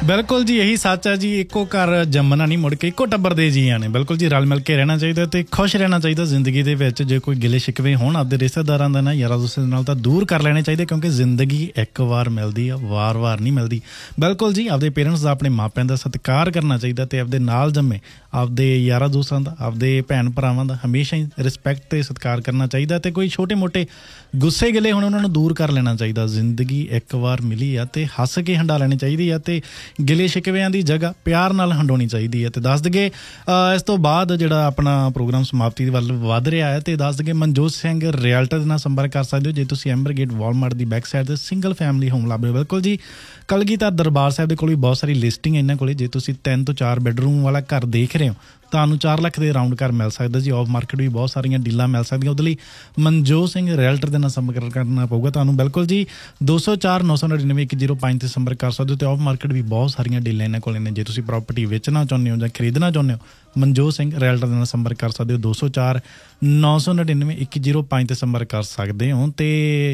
ਬਿਲਕੁਲ ਜੀ, ਇਹੀ ਸੱਚ ਹੈ ਜੀ। ਇੱਕੋ ਘਰ ਜੰਮਣਾ ਨਹੀਂ, ਮੁੜ ਕੇ ਇੱਕੋ ਟੱਬਰ ਦੇ ਜੀਆਂ ਨੇ। ਬਿਲਕੁਲ ਜੀ, ਰਲ ਮਿਲ ਕੇ ਰਹਿਣਾ ਚਾਹੀਦਾ ਤੇ ਖੁਸ਼ ਰਹਿਣਾ ਚਾਹੀਦਾ ਜ਼ਿੰਦਗੀ ਦੇ ਵਿੱਚ। ਜੇ ਕੋਈ ਗਿਲੇ ਸ਼ਿਕਵੇ ਹੋਣ ਆਪਦੇ ਰਿਸ਼ਤੇਦਾਰਾਂ ਦਾ ਨਾ ਯਾਰਾਂ ਦੋਸਤਾਂ ਦੇ ਨਾਲ, ਤਾਂ ਦੂਰ ਕਰ ਲੈਣੇ ਚਾਹੀਦੇ, ਕਿਉਂਕਿ ਜ਼ਿੰਦਗੀ ਇੱਕ ਵਾਰ ਮਿਲਦੀ ਆ, ਵਾਰ-ਵਾਰ ਨਹੀਂ ਮਿਲਦੀ। ਬਿਲਕੁਲ ਜੀ, ਆਪਦੇ ਪੇਰੈਂਟਸ ਦਾ, ਆਪਣੇ ਮਾਪਿਆਂ ਦਾ ਸਤਿਕਾਰ ਕਰਨਾ ਚਾਹੀਦਾ ਤੇ ਆਪਦੇ ਨਾਲ ਜੰਮੇ ਆਪਦੇ ਯਾਰਾਂ ਦੋਸਤਾਂ ਦਾ, ਆਪਦੇ ਭੈਣ ਭਰਾਵਾਂ ਦਾ ਹਮੇਸ਼ਾ ਹੀ ਰਿਸਪੈਕਟ ਤੇ ਸਤਿਕਾਰ ਕਰਨਾ ਚਾਹੀਦਾ। ਤੇ ਕੋਈ ਛੋਟੇ ਮੋਟੇ ਗੁੱਸੇ ਗਿਲੇ ਹੋਣ, ਉਹਨਾਂ ਨੂੰ ਦੂਰ ਕਰ ਲੈਣਾ ਚਾਹੀਦਾ। ਜ਼ਿੰਦਗੀ ਇੱਕ ਵਾਰ ਮਿਲੀ ਆ ਤੇ ਹੱਸ ਕੇ ਹੰਡਾ ਲੈਣੀ ਚਾਹੀਦੀ ਆ ਤੇ ਗਿਲੇ ਸ਼ਿਕਵਿਆਂ ਦੀ ਜਗ੍ਹਾ ਪਿਆਰ ਨਾਲ ਹੰਡਾਉਣੀ ਚਾਹੀਦੀ ਹੈ। ਤੇ ਦੱਸ ਦਈਏ ਇਸ ਤੋਂ ਬਾਅਦ ਜਿਹੜਾ ਆਪਣਾ ਪ੍ਰੋਗਰਾਮ ਸਮਾਪਤੀ ਵੱਲ ਵੱਧ ਰਿਹਾ ਹੈ, ਤੇ ਦੱਸ ਦਈਏ ਮਨਜੋਤ ਸਿੰਘ ਰਿਐਲਟਰ ਦੇ ਨਾਲ ਸੰਪਰਕ ਕਰ ਸਕਦੇ ਹੋ ਜੇ ਤੁਸੀਂ ਐਂਬਰ ਗੇਟ ਵਾਲਮਾਰਟ ਦੀ ਬੈਕ ਸਾਈਡ 'ਤੇ ਸਿੰਗਲ ਫੈਮਿਲੀ ਹੋਮ ਲੱਭ ਰਹੇ ਹੋ। ਬਿਲਕੁਲ ਜੀ, ਕਲਗੀਧਰ ਦਰਬਾਰ ਸਾਹਿਬ ਦੇ ਕੋਲ ਵੀ ਬਹੁਤ ਸਾਰੀ ਲਿਸਟਿੰਗ ਹੈ ਇਹਨਾਂ ਕੋਲ। ਜੇ ਤੁਸੀਂ 3 ਤੋਂ 4 ਬੈਡਰੂਮ ਵਾਲਾ ਘਰ ਦੇਖ ਰਹੇ ਹੋ, ਤੁਹਾਨੂੰ 4 ਲੱਖ ਦੇ ਰਾਊਂਡ ਘਰ ਮਿਲ ਸਕਦਾ ਜੀ। ਆਫ ਮਾਰਕੀਟ ਵੀ ਬਹੁਤ ਸਾਰੀਆਂ ਡੀਲਾਂ ਮਿਲ ਸਕਦੀਆਂ। ਉਹਦੇ ਲਈ ਮਨਜੋਤ ਸਿੰਘ ਰਿਐਲਟਰ ਦੇ ਨਾਲ ਸੰਪਰਕ ਕਰਨਾ ਪਊਗਾ ਤੁਹਾਨੂੰ। ਬਿਲਕੁਲ ਜੀ, 204 999 105 'ਤੇ ਸੰਪਰਕ ਕਰ ਸਕਦੇ ਹੋ। ਅਤੇ ਆਫ ਮਾਰਕੀਟ ਵੀ ਬਹੁਤ ਸਾਰੀਆਂ ਡੀਲਾਂ ਇਹਨਾਂ ਕੋਲ ਨੇ। ਜੇ ਤੁਸੀਂ ਪ੍ਰੋਪਰਟੀ ਵੇਚਣਾ ਚਾਹੁੰਦੇ ਹੋ ਜਾਂ ਖਰੀਦਣਾ ਚਾਹੁੰਦੇ ਹੋ, ਮਨਜੋਤ ਸਿੰਘ ਰਿਐਲਟਰ ਦੇ ਨਾਲ ਸੰਪਰਕ ਕਰ ਸਕਦੇ ਹੋ। 204 999 105 'ਤੇ ਸੰਪਰਕ ਕਰ ਸਕਦੇ ਹੋ। ਅਤੇ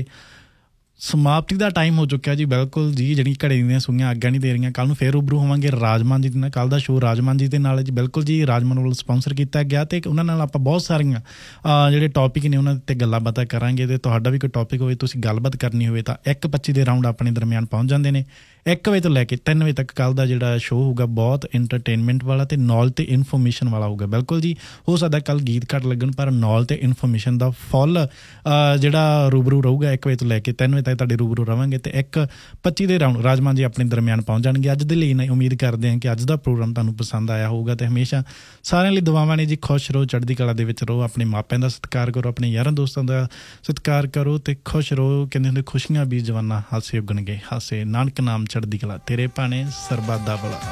ਸਮਾਪਤੀ ਦਾ ਟਾਈਮ ਹੋ ਚੁੱਕਿਆ ਜੀ। ਬਿਲਕੁਲ ਜੀ, ਜਿਹੜੀ ਘੜੇ ਦੀਆਂ ਸੂਈਆਂ ਅੱਗਾਂ ਨਹੀਂ ਦੇ ਰਹੀਆਂ। ਕੱਲ੍ਹ ਨੂੰ ਫਿਰ ਰੂਬਰੂ ਹੋਵਾਂਗੇ ਰਾਜਮਾਨ ਜੀ ਦੇ ਨਾਲ। ਕੱਲ੍ਹ ਦਾ ਸ਼ੋਅ ਰਾਜਮਾਨ ਜੀ ਦੇ ਨਾਲ ਜੀ। ਬਿਲਕੁਲ ਜੀ, ਰਾਜਮਾਨ ਵੱਲੋਂ ਸਪੋਂਸਰ ਕੀਤਾ ਗਿਆ ਅਤੇ ਉਹਨਾਂ ਨਾਲ ਆਪਾਂ ਬਹੁਤ ਸਾਰੀਆਂ ਜਿਹੜੇ ਟੌਪਿਕ ਨੇ ਉਹਨਾਂ 'ਤੇ ਗੱਲਾਂ ਬਾਤਾਂ ਕਰਾਂਗੇ। ਅਤੇ ਤੁਹਾਡਾ ਵੀ ਕੋਈ ਟੌਪਿਕ ਹੋਵੇ, ਤੁਸੀਂ ਗੱਲਬਾਤ ਕਰਨੀ ਹੋਵੇ, ਤਾਂ 1:25 ਦੇ ਰਾਊਂਡ ਆਪਣੇ ਦਰਮਿਆਨ ਪਹੁੰਚ ਜਾਂਦੇ ਨੇ। 1 ਵਜੇ ਤੋਂ ਲੈ ਕੇ 3 ਵਜੇ ਤੱਕ ਕੱਲ੍ਹ ਦਾ ਜਿਹੜਾ ਸ਼ੋਅ ਹੋਊਗਾ ਬਹੁਤ ਇੰਟਰਟੇਨਮੈਂਟ ਵਾਲਾ ਅਤੇ ਨੌਲੇਜ ਅਤੇ ਇਨਫੋਰਮੇਸ਼ਨ ਵਾਲਾ ਹੋਊਗਾ। ਬਿਲਕੁਲ ਜੀ, ਹੋ ਸਕਦਾ ਕੱਲ੍ਹ ਗੀਤ ਘੱਟ ਲੱਗਣ, ਪਰ ਨੌਲੇਜ ਅਤੇ ਇਨਫੋਰਮੇਸ਼ਨ ਦਾ ਫੁੱਲ ਜਿਹੜਾ ਰੂਬਰੂ ਰਹੂਗਾ। 1 ਵਜੇ ਤੋਂ ਲੈ ਕੇ 3 ਵਜੇ ਤੱਕ ਤੁਹਾਡੇ ਰੂਬਰੂ ਰਵਾਂਗੇ। ਅਤੇ 1:25 ਦੇ ਰਾਊਂਡ ਰਾਜਮਾਨ ਜੀ ਆਪਣੇ ਦਰਮਿਆਨ ਪਹੁੰਚ ਜਾਣਗੇ। ਅੱਜ ਦੇ ਲਈ ਨਾ ਉਮੀਦ ਕਰਦੇ ਹਾਂ ਕਿ ਅੱਜ ਦਾ ਪ੍ਰੋਗਰਾਮ ਤੁਹਾਨੂੰ ਪਸੰਦ ਆਇਆ ਹੋਊਗਾ। ਅਤੇ ਹਮੇਸ਼ਾ ਸਾਰਿਆਂ ਲਈ ਦੁਆਵਾਂ ਨੇ ਜੀ। ਖੁਸ਼ ਰਹੋ, ਚੜ੍ਹਦੀ ਕਲਾ ਦੇ ਵਿੱਚ ਰਹੋ, ਆਪਣੇ ਮਾਪਿਆਂ ਦਾ ਸਤਿਕਾਰ ਕਰੋ, ਆਪਣੇ ਯਾਰਾਂ ਦੋਸਤਾਂ ਦਾ ਸਤਿਕਾਰ ਕਰੋ ਅਤੇ ਖੁਸ਼ ਰਹੋ। ਕਹਿੰਦੇ ਹੁੰਦੇ ਖੁਸ਼ੀਆਂ ਵੀ ਜਵਾਨਾਂ ਹਾਸੇ ਉੱਗਣਗੇ, ਹਾਸੇ ਨਾਨਕ ਨਾਮ ਚੜ੍ਹਦੀ ਕਲਾ, ਤੇਰੇ ਭਾਣੇ ਸਰਬੱਤ ਦਾ ਭਲਾ।